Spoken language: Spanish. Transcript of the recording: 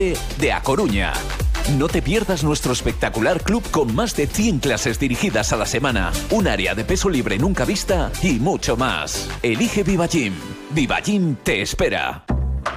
de A Coruña. No te pierdas nuestro espectacular club con más de 100 clases dirigidas a la semana, un área de peso libre nunca vista y mucho más. Elige Viva Gym. Viva Gym te espera.